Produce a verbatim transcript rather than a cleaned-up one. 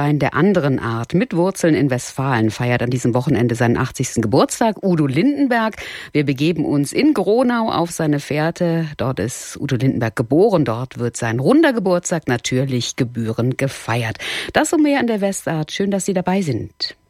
Wein der anderen Art mit Wurzeln in Westfalen feiert an diesem Wochenende seinen achtzigsten Geburtstag. Udo Lindenberg. Wir begeben uns in Gronau auf seine Fährte. Dort ist Udo Lindenberg geboren. Dort wird sein runder Geburtstag natürlich gebührend gefeiert. Das und mehr in der Westart. Schön, dass Sie dabei sind.